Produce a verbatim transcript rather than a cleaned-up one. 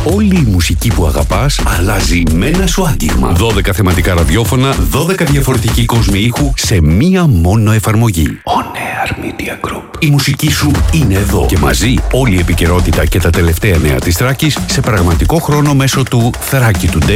Όλη η μουσική που αγαπάς αλλάζει με ένα σου άγγιγμα. δώδεκα θεματικά ραδιόφωνα, δώδεκα διαφορετικοί κόσμοι ήχου σε μία μόνο εφαρμογή. On Air Media Group. Η μουσική σου είναι εδώ και μαζί όλη η επικαιρότητα και τα τελευταία νέα της Θράκης σε πραγματικό χρόνο μέσω του Thrakitoday